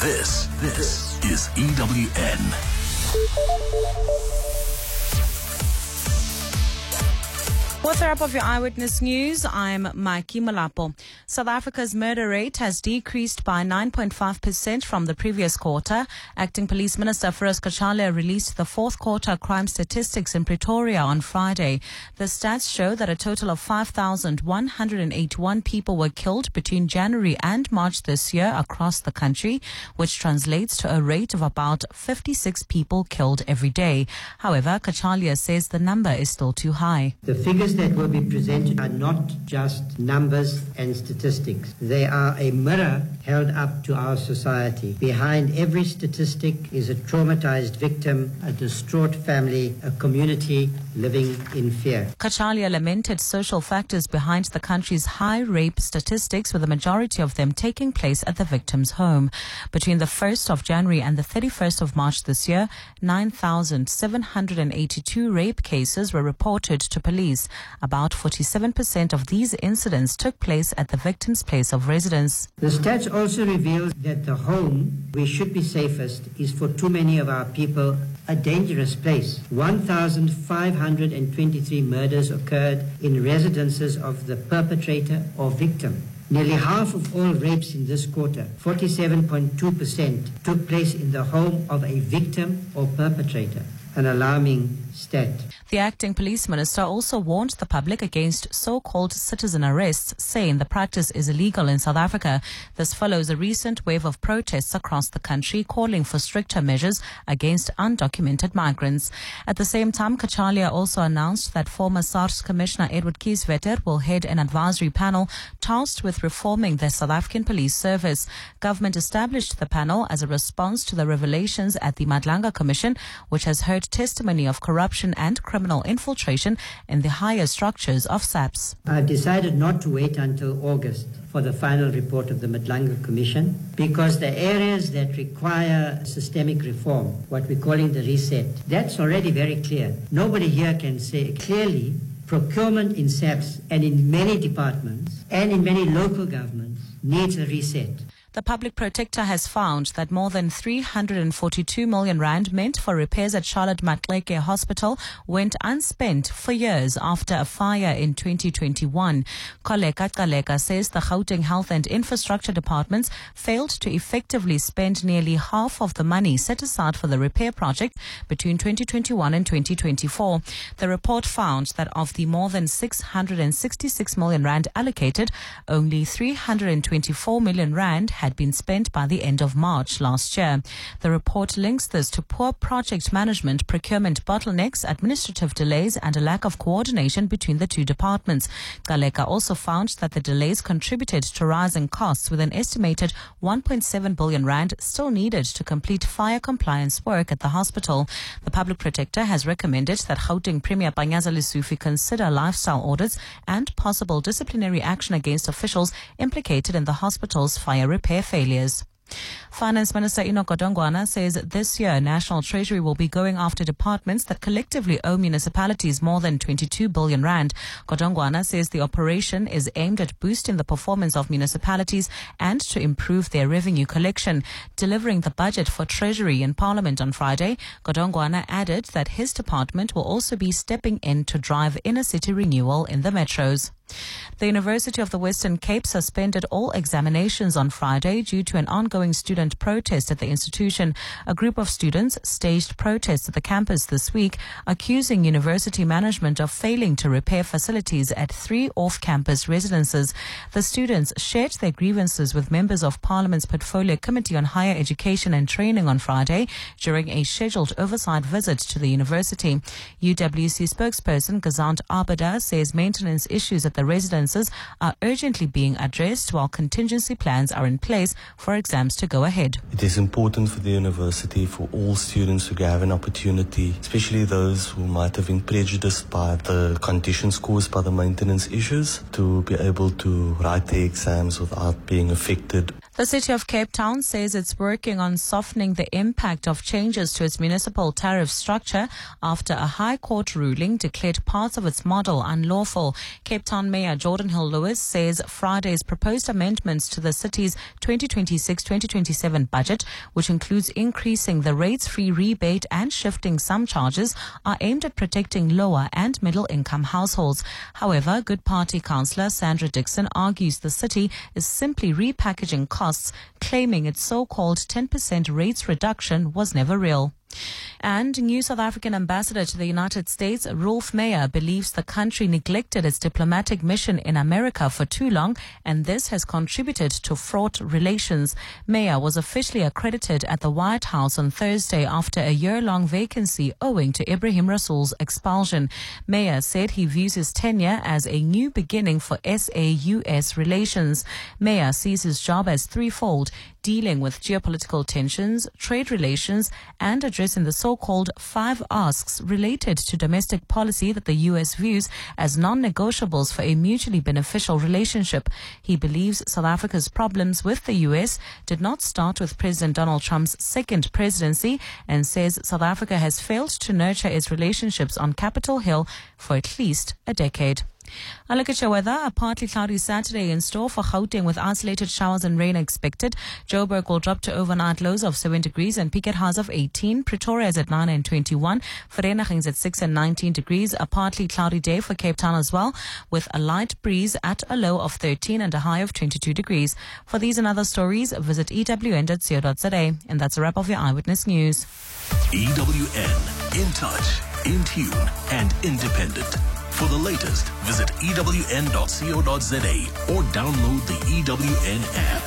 This is EWN. What's the wrap of your Eyewitness News? I'm Mikey Malapo. South Africa's murder rate has decreased by 9.5% from the previous quarter. Acting Police Minister Feroz Cachalia released the fourth quarter crime statistics in Pretoria on Friday. The stats show that a total of 5,181 people were killed between January and March this year across the country, which translates to a rate of about 56 people killed every day. However, Cachalia says the number is still too high. The figures that will be presented are not just numbers and statistics. They are a mirror held up to our society. Behind every statistic is a traumatized victim, a distraught family, a community living in fear. Cachalia lamented social factors behind the country's high rape statistics, with the majority of them taking place at the victim's home. Between the 1st of January and the 31st of March this year, 9,782 rape cases were reported to police. About 47% of these incidents took place at the victim's place of residence. The stats also reveal that the home where should be safest is for too many of our people a dangerous place. 1,523 murders occurred in residences of the perpetrator or victim. Nearly half of all rapes in this quarter, 47.2%, took place in the home of a victim or perpetrator, an alarming stat. The acting police minister also warned the public against so-called citizen arrests, saying the practice is illegal in South Africa. This follows a recent wave of protests across the country calling for stricter measures against undocumented migrants. At the same time, Cachalia also announced that former SARS Commissioner Edward Kieswetter will head an advisory panel tasked with reforming the South African Police Service. Government established the panel as a response to the revelations at the Madlanga Commission, which has heard testimony of corruption and criminal infiltration in the higher structures of SAPS. I've decided not to wait until August for the final report of the Madlanga Commission, because the areas that require systemic reform, what we're calling the reset, that's already very clear. Nobody here can say clearly procurement in SAPS and in many departments and in many local governments needs a reset. The public protector has found that more than 342 million rand meant for repairs at Charlotte Maxeke Hospital went unspent for years after a fire in 2021. Koleka Kaleka says the Gauteng Health and Infrastructure Departments failed to effectively spend nearly half of the money set aside for the repair project between 2021 and 2024. The report found that of the more than 666 million rand allocated, only 324 million rand had been spent by the end of March last year. The report links this to poor project management, procurement bottlenecks, administrative delays, and a lack of coordination between the two departments. Kaleka also found that the delays contributed to rising costs, with an estimated 1.7 billion rand still needed to complete fire compliance work at the hospital. The public protector has recommended that Gauteng Premier Panyaza Lesufi consider lifestyle audits and possible disciplinary action against officials implicated in the hospital's fire repair failures. Finance Minister Enoch Godongwana says this year National Treasury will be going after departments that collectively owe municipalities more than 22 billion rand. Godongwana says the operation is aimed at boosting the performance of municipalities and to improve their revenue collection. Delivering the budget for Treasury in Parliament on Friday, Godongwana added that his department will also be stepping in to drive inner city renewal in the metros. The University of the Western Cape suspended all examinations on Friday due to an ongoing student protest at the institution. A group of students staged protests at the campus this week, accusing university management of failing to repair facilities at 3 off-campus residences. The students shared their grievances with members of Parliament's Portfolio Committee on Higher Education and Training on Friday during a scheduled oversight visit to the university. UWC spokesperson Gazant Abada says maintenance issues at the residences are urgently being addressed while contingency plans are in place for exams to go ahead. It is important for the university, for all students who have an opportunity, especially those who might have been prejudiced by the conditions caused by the maintenance issues, to be able to write their exams without being affected. The City of Cape Town says it's working on softening the impact of changes to its municipal tariff structure after a High Court ruling declared parts of its model unlawful. Cape Town Mayor Jordan Hill-Lewis says Friday's proposed amendments to the city's 2026-2027 budget, which includes increasing the rates-free rebate and shifting some charges, are aimed at protecting lower and middle-income households. However, Good Party councillor Sandra Dixon argues the city is simply repackaging costs, claiming its so-called 10% rates reduction was never real. And new South African ambassador to the United States, Rolf Meyer, believes the country neglected its diplomatic mission in America for too long, and this has contributed to fraught relations. Meyer was officially accredited at the White House on Thursday after a year-long vacancy owing to Ibrahim Rasool's expulsion. Meyer said he views his tenure as a new beginning for SA-US relations. Meyer sees his job as threefold: dealing with geopolitical tensions, trade relations, and addressing the so-called 5 asks related to domestic policy that the U.S. views as non-negotiables for a mutually beneficial relationship. He believes South Africa's problems with the U.S. did not start with President Donald Trump's second presidency, and says South Africa has failed to nurture its relationships on Capitol Hill for at least a decade. A look at your weather. A partly cloudy Saturday in store for Gauteng with isolated showers and rain expected. Joburg will drop to overnight lows of 7 degrees and peak at highs of 18. Pretoria is at 9 and 21. Vereeniging is at 6 and 19 degrees. A partly cloudy day for Cape Town as well, with a light breeze at a low of 13 and a high of 22 degrees. For these and other stories, visit ewn.co.za. And that's a wrap of your Eyewitness News. EWN, in touch, in tune, and independent. For the latest, visit ewn.co.za or download the EWN app.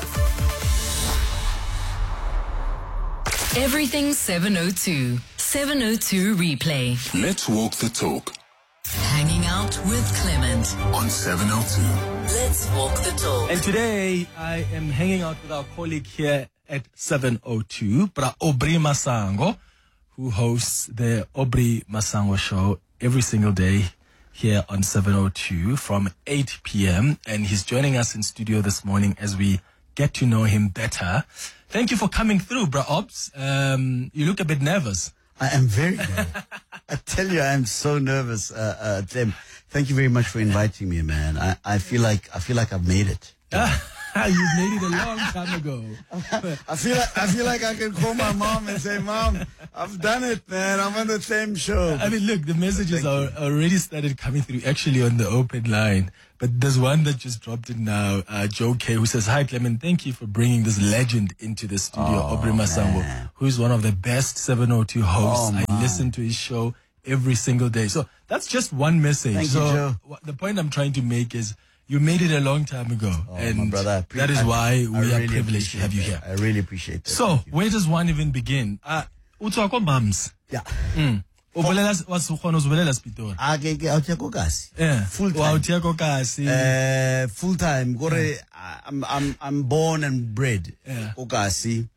Everything 702. 702 replay. Let's walk the talk Hanging out with Clement. on 702. Let's walk the talk. And today I am hanging out with our colleague here at 702, Bra Aubrey Masango, who hosts the Aubrey Masango show every single day here on 702 from 8 p.m. And he's joining us in studio this morning as we get to know him better. Thank you for coming through, Bra Obs. You look a bit nervous. I am very nervous. I tell you, I am so nervous, Tim. Thank you very much for inviting me, man. I feel like I've made it. You made it a long time ago. I feel like I can call my mom and say, Mom, I've done it, man. I'm on the same show. I mean, look, the messages are already started coming through actually on the open line. But there's one that just dropped in now, Joe K, who says, "Hi, Clement, thank you for bringing this legend into the studio, Aubrey Masango, who is one of the best 702 hosts. I listen to his show every single day." So that's just one message. Thank you, Joe. The point I'm trying to make is you made it a long time ago. And my brother, that is why we are really privileged to have you here. I really appreciate that. So, where does one even begin? Utswako mums. Yeah. Was Pitori. Yeah. Full time. Kokasi. Full time. I'm born and bred. Yeah. Kokasi.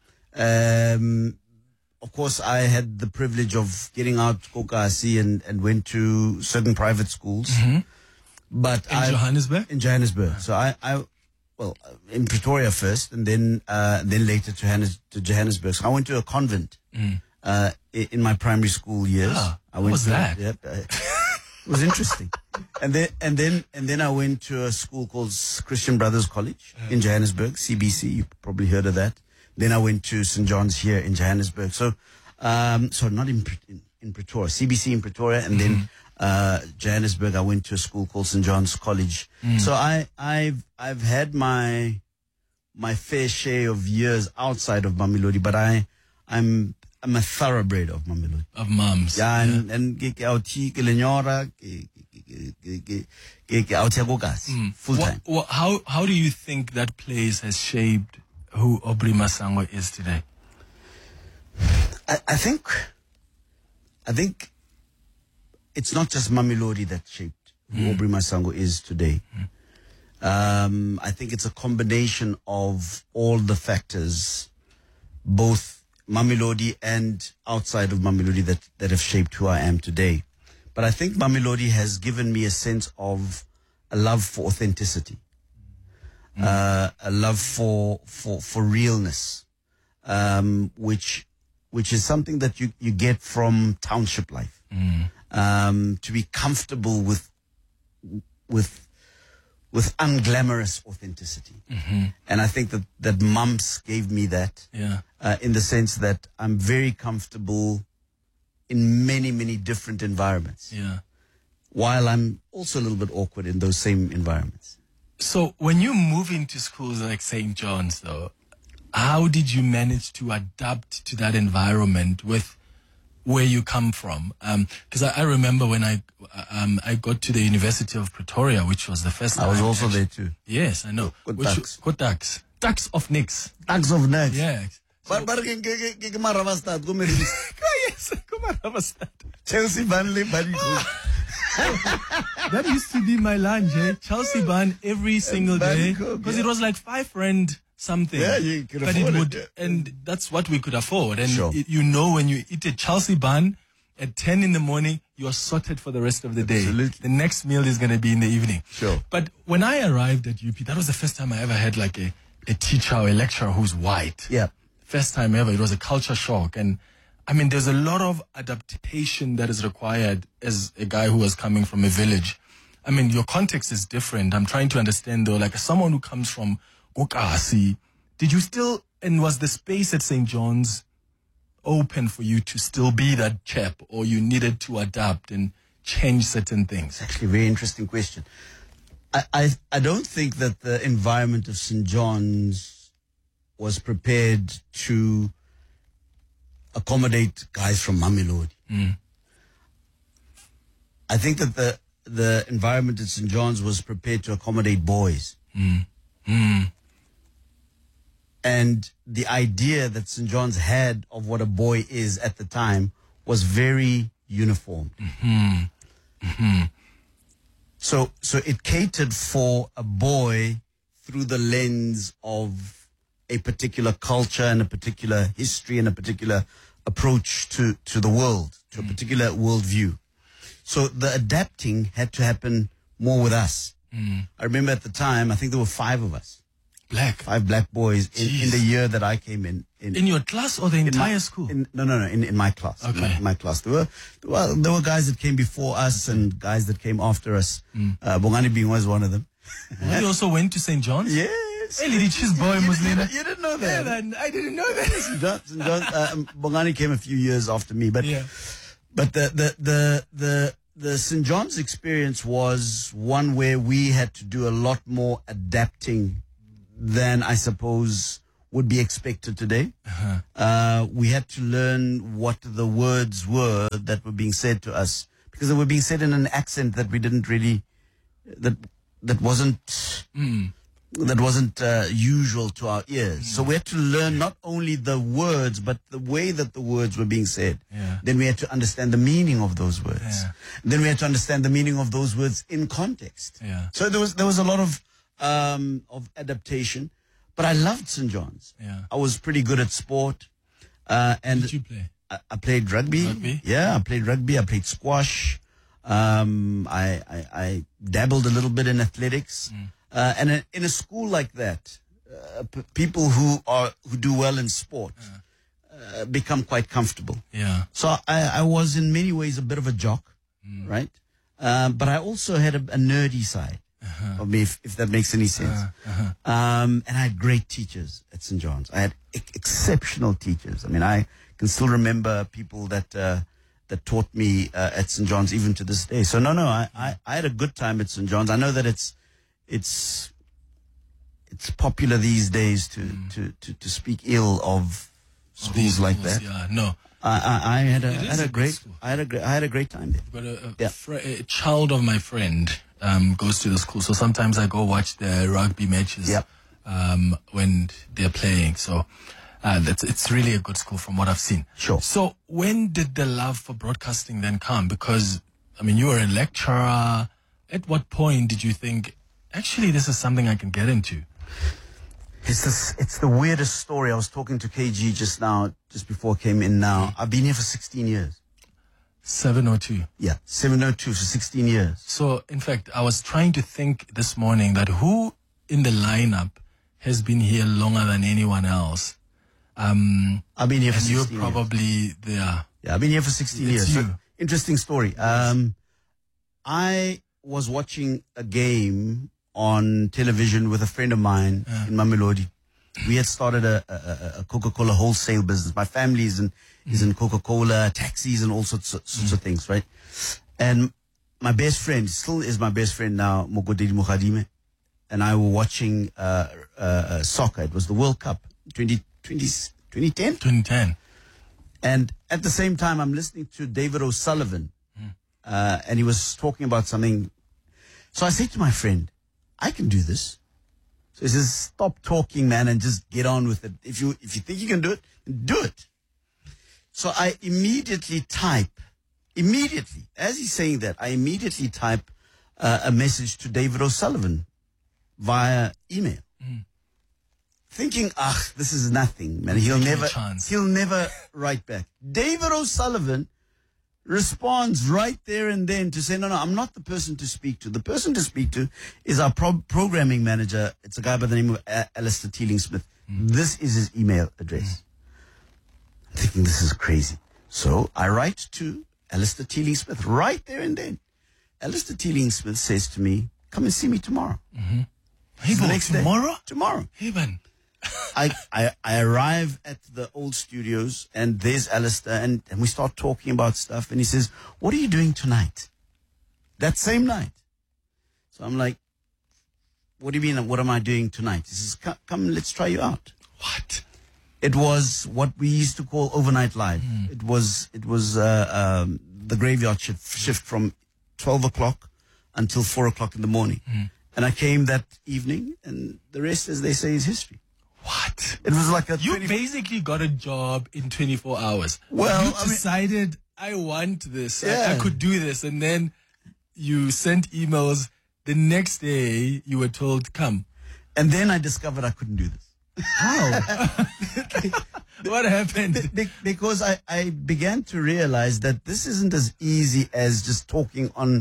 Of course, I had the privilege of getting out Kokasi and went to certain private schools. Mm-hmm. But In Johannesburg? In Johannesburg. So well, in Pretoria first, and then later to Johannesburg. So I went to a convent in my primary school years. What was that? It was interesting. and then I went to a school called Christian Brothers College in Johannesburg, CBC. You probably heard of that. Then I went to St. John's here in Johannesburg. So not in Pretoria, CBC in Pretoria, and then Johannesburg, I went to a school called St. John's College. So I've had my fair share of years outside of Mamelodi, but I'm a thoroughbred of Mamelodi. Of mums. Yeah, and full time. How do you think that place has shaped who Aubrey Masango is today? I think it's not just Mamelodi that shaped who Aubrey Masango is today. I think it's a combination of all the factors, both Mamelodi and outside of Mamelodi, that have shaped who I am today. But I think Mamelodi has given me a sense of a love for authenticity. a love for realness, which is something that you get from township life. To be comfortable with unglamorous authenticity. And I think that Mumps gave me that, in the sense that I'm very comfortable in many, many different environments. While I'm also a little bit awkward in those same environments. So when you move into schools like St. John's, though, how did you manage to adapt to that environment with where you come from? Because I remember when I got to the University of Pretoria, which was the first time. I was also there too. Yes, I know. Good Ducks. Good Ducks. Ducks of Nix. Ducks of Nix. Yeah. But yes, come on, Ravastad. Chelsea Burnley, buddy. That used to be my lunch, Chelsea bun every single day, because it was like R5 something. Yeah, you could but afford it would, it. and that's what we could afford. And Sure. when you eat a Chelsea bun at 10 in the morning, you're sorted for the rest of the day. Absolutely. The next meal is going to be in the evening. Sure. But when I arrived at UP, that was the first time I ever had like a teacher or a lecturer who's white. Yeah. First time ever. It was a culture shock. And I mean, there's a lot of adaptation that is required as a guy who was coming from a village. I mean, your context is different. I'm trying to understand though, like someone who comes from Gokasi, did you still, and was the space at St. John's open for you to still be that chap, or you needed to adapt and change certain things? Actually, a very interesting question. I don't think that the environment of St. John's was prepared to accommodate guys from Mamelodi. I think that the environment at St. John's was prepared to accommodate boys. And the idea that St. John's had of what a boy is at the time was very uniform. So it catered for a boy through the lens of a particular culture and a particular history and a particular approach to the world, to a particular worldview. So the adapting had to happen more with us. I remember at the time, I think there were 5 of us. Five black boys in the year that I came in. In your class or the entire school? No, in my class. Okay. In my class. There were guys that came before us and guys that came after us. Bongani being was one of them. You also went to St. John's? Yes. Hey, little cheese boy, Muslina. You didn't know that? Yeah, I didn't know that. St. John, Bongani came a few years after me, but Yeah. but the St. John's experience was one where we had to do a lot more adapting than I suppose would be expected today. We had to learn what the words were that were being said to us, because they were being said in an accent that we didn't really, that wasn't usual to our ears. So we had to learn not only the words, but the way that the words were being said. Yeah. Then we had to understand the meaning of those words. Yeah. Then we had to understand the meaning of those words in context. Yeah. So there was a lot of adaptation, but I loved St. John's. Yeah. I was pretty good at sport. And Did you play? I played rugby. Rugby? Yeah, I played rugby. I played squash. I dabbled a little bit in athletics. And in a school like that, people who do well in sport become quite comfortable. Yeah. So I was in many ways a bit of a jock, right? But I also had a nerdy side of me, if that makes any sense. And I had great teachers at St. John's. I had exceptional teachers. I mean, I can still remember people that taught me at St. John's even to this day. So I had a good time at St. John's. I know that it's popular these days to speak ill of schools like that. Yeah, no. I had a good school. great time there. But a child of my friend goes to the school, so sometimes I go watch the rugby matches when they're playing. So it's really a good school from what I've seen. Sure. So when did the love for broadcasting then come? Because I mean, you were a lecturer. At what point did you think, actually, this is something I can get into? It's the weirdest story. I was talking to KG just before I came in now. I've been here for 16 years. 702. Yeah, 702 for 16 years. So, in fact, I was trying to think this morning that who in the lineup has been here longer than anyone else. I've been here for And 16 you're years. probably there. Yeah, I've been here for 16 It's years. you. So, interesting story. I was watching a game on television with a friend of mine in Mamelodi. We had started a Coca-Cola wholesale business. My family is in Coca-Cola, taxis and all sorts of things, right? And my best friend, still is my best friend now, Mogodedi Mukhadime, and I were watching soccer. It was the World Cup, 2010? 2010. And at the same time, I'm listening to David O'Sullivan, and he was talking about something. So I said to my friend, I can do this. So he says, stop talking, man, and just get on with it. If you think you can do it, do it. So I immediately, as he's saying that, I immediately type a message to David O'Sullivan via email. Thinking, this is nothing, man. He'll never write back. David O'Sullivan responds right there and then to say, no, I'm not the person to speak to. The person to speak to is our programming manager. It's a guy by the name of Alistair Teeling-Smith. This is his email address. I'm thinking, this is crazy. So I write to Alistair Teeling-Smith right there and then. Alistair Teeling-Smith says to me, come and see me tomorrow. Hey, The next day. tomorrow? Tomorrow. Hey, man. I arrive at the old studios and there's Alistair and we start talking about stuff and he says, what are you doing tonight? That same night. So I'm like, what do you mean, what am I doing tonight? He says, come, let's try you out. What? It was what we used to call overnight live. It was the graveyard shift from 12 o'clock until 4 o'clock in the morning. And I came that evening and the rest, as they say, is history. What? It was like You basically got a job in 24 hours. Well, you decided, I want this. Yeah. I could do this. And then you sent emails. The next day, you were told, come. And then I discovered I couldn't do this. How? What happened? Because I began to realize that this isn't as easy as just talking in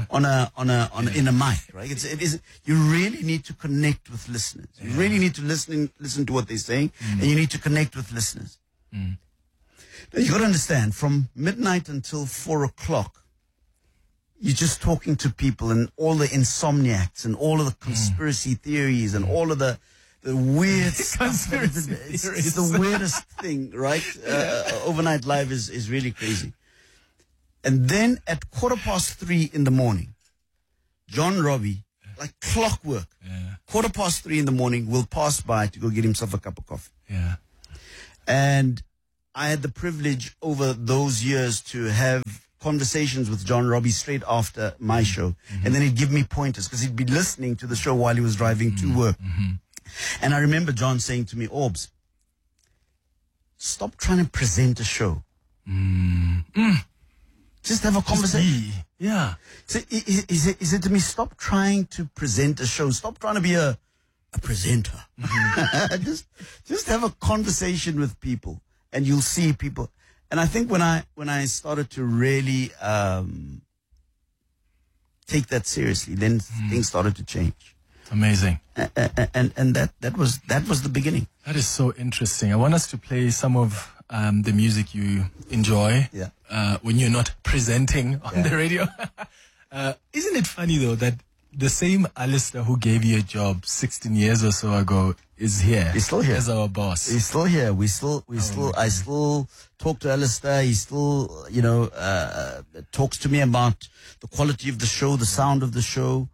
a mic, right? It is. You really need to connect with listeners. You really need to listen to what they're saying, and you need to connect with listeners. Now, you got to understand, from midnight until 4 o'clock, you're just talking to people and all the insomniacs and all of the conspiracy theories and all of the weird stuff. It's the weirdest thing, right? Overnight live is really crazy. And then at 3:15 in the morning, John Robbie, like clockwork, 3:15 in the morning, will pass by to go get himself a cup of coffee. Yeah. And I had the privilege over those years to have conversations with John Robbie straight after my show. And then he'd give me pointers because he'd be listening to the show while he was driving to work. And I remember John saying to me, Orbs, stop trying to present a show. Just have a conversation. Yeah. So he said to me, stop trying to present a show. Stop trying to be a presenter. just have a conversation with people and you'll see people. And I think when I started to really take that seriously, then things started to change. Amazing. And that was the beginning. That is so interesting. I want us to play some of the music you enjoy when you're not presenting on the radio. Isn't it funny though that the same Alistair who gave you a job 16 years or so ago is here? He's still here as our boss. He's still here. I still talk to Alistair. He still, talks to me about the quality of the show, the sound of the show.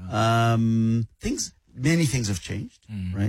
Many things have changed, right?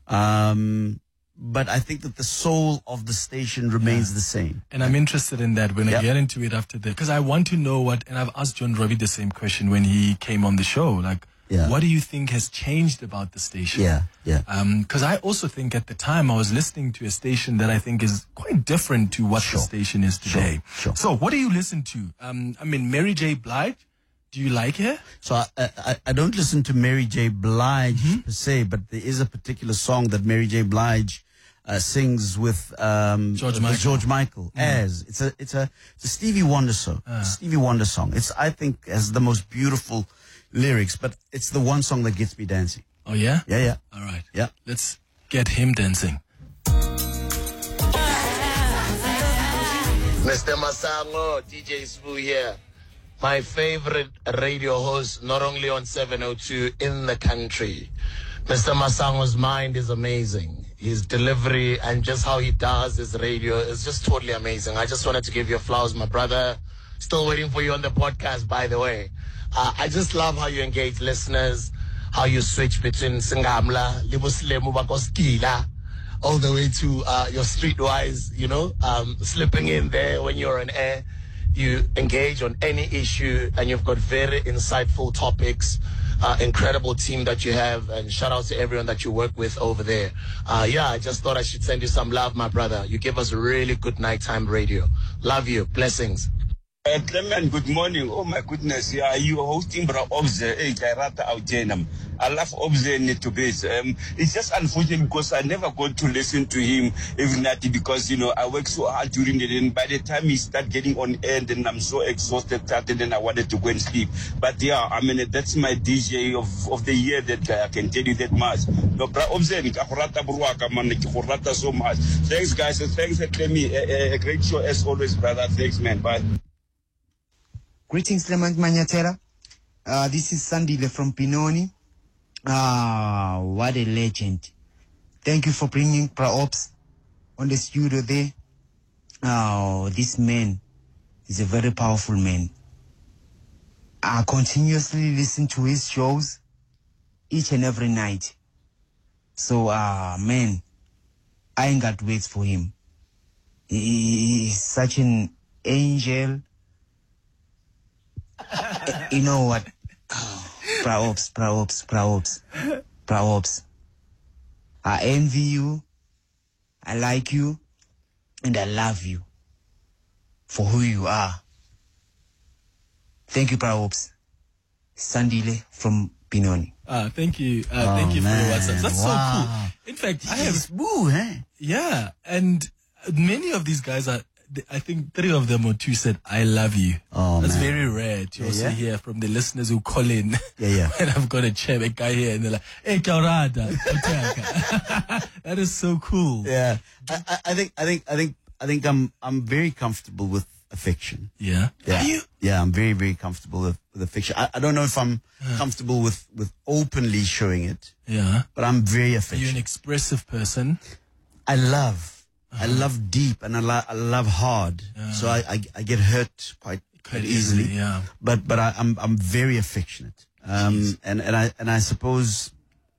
But I think that the soul of the station remains the same. And I'm interested in that when I get into it after that, because I want to know and I've asked John Robbie the same question when he came on the show, like, what do you think has changed about the station? Because I also think at the time I was listening to a station that I think is quite different to what the station is today. Sure. So what do you listen to? Mary J. Blige. Do you like her? So I don't listen to Mary J. Blige per se, but there is a particular song that Mary J. Blige sings with George Michael. It's a Stevie Wonder song. Stevie Wonder song. I think has the most beautiful lyrics, but it's the one song that gets me dancing. Oh, yeah? Yeah. All right. Yeah. Let's get him dancing. Mr. Masango, DJ Sbu here. My favorite radio host, not only on 702 in the country. Mr. Masango's mind is amazing. His delivery and just how he does his radio is just totally amazing. I just wanted to give you flowers, my brother. Still waiting for you on the podcast, by the way. I just love how you engage listeners, how you switch between Singamla, Libuslemu Bakoskila, all the way to your streetwise, slipping in there when you're on air. You engage on any issue, and you've got very insightful topics. Incredible team that you have, and shout out to everyone that you work with over there. I just thought I should send you some love, my brother. You give us really good nighttime radio. Love you. Blessings. Clement, good morning. Oh my goodness, yeah, you hosting Bra Obze, Jairata Autenam. I love Obze Netubes. It's just unfortunate because I never got to listen to him every night because, I work so hard during the day, and by the time he start getting on air, then I'm so exhausted, and then I wanted to go and sleep. But yeah, I mean, that's my DJ of the year that I can tell you that much. No, Bra Obze, man, so much. Thanks, guys. Thanks, Clement. A great show as always, brother. Thanks, man. Bye. Greetings, Clement Manyatera. This is Sandile from Pinoni. What a legend. Thank you for bringing Praops on the studio there. This man is a very powerful man. I continuously listen to his shows each and every night. So, man, I ain't got words for him. He's such an angel. You know what? Praops. I envy you, I like you, and I love you for who you are. Thank you, Praops. Sandile from Pinoni. Thank you. Thank you for your WhatsApp. That's so cool. In fact, I have... Boo, eh? Yeah, and many of these guys are... I think 3 of them or 2 said, I love you. Oh, That's man. very rare to also hear from the listeners who call in. Yeah. When I've got a guy here and they're like, hey, Kaurada. That is so cool. Yeah. I think I'm very comfortable with affection. Yeah. Yeah. Are you? Yeah, I'm very, very comfortable with affection. I don't know if I'm comfortable with openly showing it. Yeah. But I'm very Are you affectionate. an expressive person? I love deep and I love hard. So I get hurt quite easily. Yeah. But I'm very affectionate. And I suppose,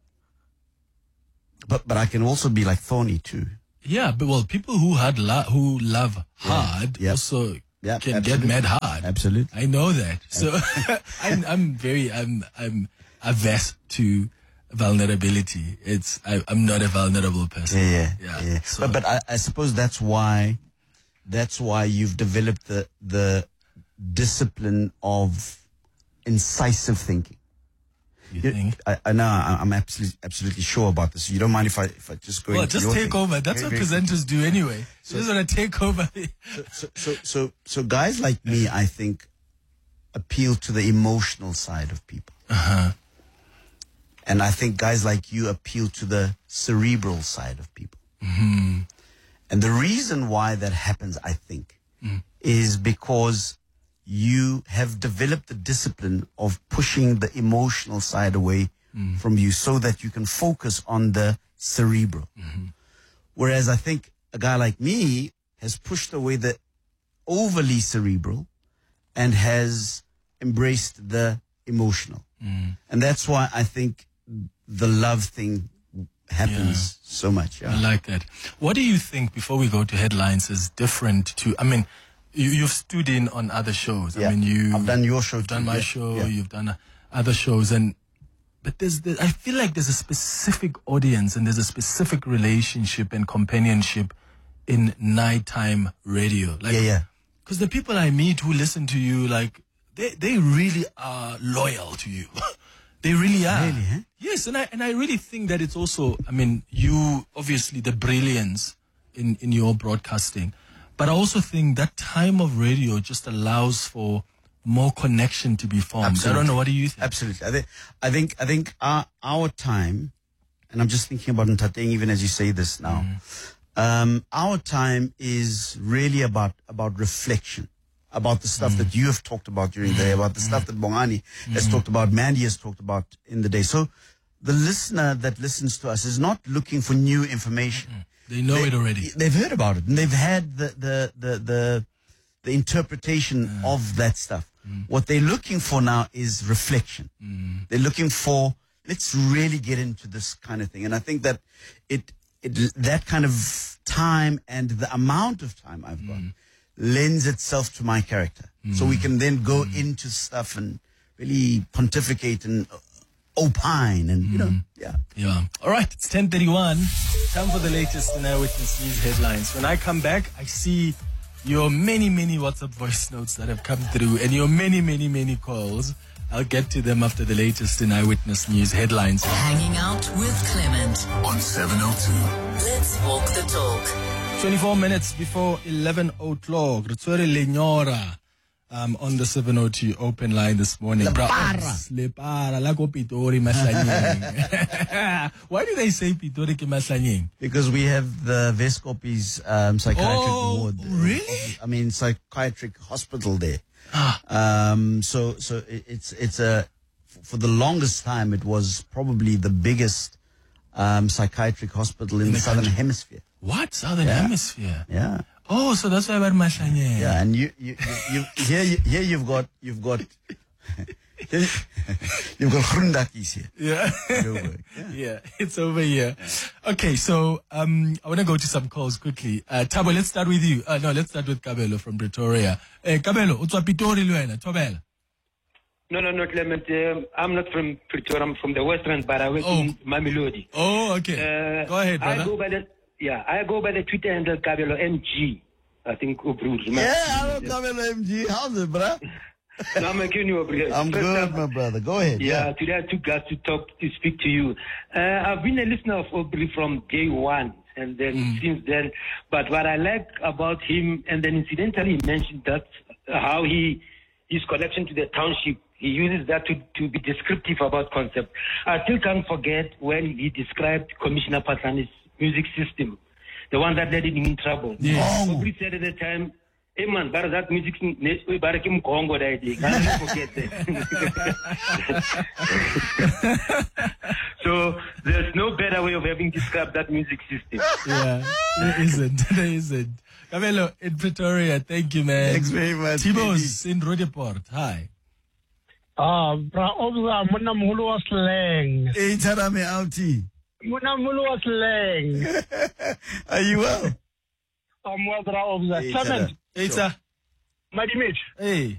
but I can also be like thorny too. Yeah, but people who love hard also can get mad hard. Absolutely. I know that. So I'm averse to vulnerability. I'm not a vulnerable person. Yeah. So, but I suppose that's why you've developed the discipline of incisive thinking. you think? I know. I'm absolutely sure about this. You don't mind if I just go? Well, into just your take thing? over. That's what presenters do anyway. So just want to take over. So guys like me, I think, appeal to the emotional side of people. And I think guys like you appeal to the cerebral side of people. Mm-hmm. And the reason why that happens, I think, is because you have developed the discipline of pushing the emotional side away from you so that you can focus on the cerebral. Whereas I think a guy like me has pushed away the overly cerebral and has embraced the emotional. And that's why I think the love thing happens so much. I like that. What do you think, before we go to headlines, is different to, I mean, you've stood in on other shows. I mean, I've done your show, you've done too, my show, you've done other shows, but I feel like there's a specific audience and there's a specific relationship and companionship in nighttime radio. Because the people I meet who listen to you, like, they really are loyal to you. They really are. Really, eh? Yes, and I really think that it's also, I mean, you, obviously, the brilliance in your broadcasting, but I also think that time of radio just allows for more connection to be formed. Absolutely. I don't know. What do you think? Absolutely. I think our time, and I'm just thinking about Ntateng even as you say this now. Our time is really about reflection, about the stuff that you have talked about during the day, about the stuff that Bongani has talked about, Mandy has talked about in the day. So the listener that listens to us is not looking for new information. They know it already. They've heard about it, and they've had the interpretation of that stuff. What they're looking for now is reflection. They're looking for, let's really get into this kind of thing. And I think that that kind of time and the amount of time I've got lends itself to my character. So we can then go into stuff and really pontificate and opine and, Yeah. All right. It's 10:31. Time for the latest in Eyewitness News headlines. When I come back, I see your many, many WhatsApp voice notes that have come through and your many, many, many calls. I'll get to them after the latest in Eyewitness News headlines. Hanging out with Clement On 702. Let's walk the talk. 24 minutes before 11 o'clock. Ritsore Lenyora on the 702 open line this morning. Lepara. La ko Pitori Mahlanyeng. Why do they say Pitori ke Mahlanyeng? Because we have the Vescopi's psychiatric ward. Really? I mean, psychiatric hospital there. So it's for the longest time, it was probably the biggest psychiatric hospital in the Southern Hemisphere. What? Southern Hemisphere? Yeah. Oh, so that's why we're Mahlanyeng. Yeah, and you here you've got you've got Grundakis here. Yeah. Yeah, it's over here. Okay, so I want to go to some calls quickly. Thabo, let's start with you. No, let's start with Kabelo from Pretoria. Kabelo, utswa Pitori lwena, Thobela. No, Clement. I'm not from Pretoria. I'm from the Western, but I work in Mamelodi. Oh, okay. Go ahead, brother. I go by the Twitter handle Kabelo MG. I think Obru. Yeah, I know Kabelo MG. How's it, bruh? No, I'm making you over. I'm good, my brother. Go ahead. Yeah, today I took guys to speak to you. I've been a listener of Aubrey from day one, and then since then. But what I like about him, and then incidentally he mentioned that how his connection to the township, he uses that to be descriptive about concept. I still can't forget when he described Commissioner Patlani's music system, the one that led him in trouble. Yes. Aubrey said at the time, hey man, that music, can't forget that. So there's no better way of having described that music system. Yeah, there isn't. Kabelo in Pretoria, thank you, man. Thanks very much. Tibos in Roodepoort, hi. Bra Obza, muna mulu wa slang. Hey, Tarame Alti. Muna mulu wa slang. Are you well? I'm well, Bra Obza. Hey, Clement. Hey, sir. Mighty Mitch. Hey.